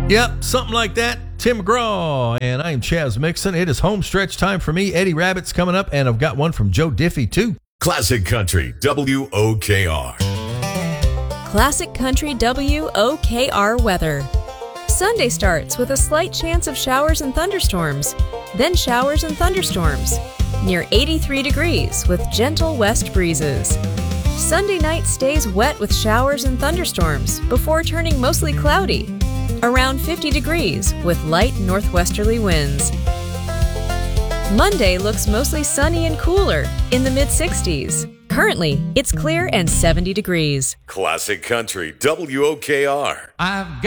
Yep, something like that. Tim McGraw, and I'm Chaz Mixon. It is home stretch time for me. Eddie Rabbit's coming up, and I've got one from Joe Diffie, too. Classic Country, WOKR. Classic Country WOKR weather. Sunday starts with a slight chance of showers and thunderstorms, then showers and thunderstorms, near 83 degrees with gentle west breezes. Sunday night stays wet with showers and thunderstorms before turning mostly cloudy, around 50 degrees with light northwesterly winds. Monday looks mostly sunny and cooler in the mid-60s. Currently, it's clear and 70 degrees. Classic Country, WOKR. I've got